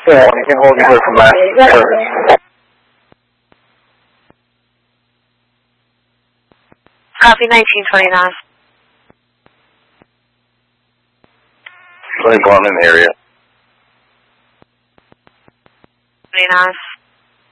Yeah, you can hold your from last service. Copy 1929. 21 in the area. 29.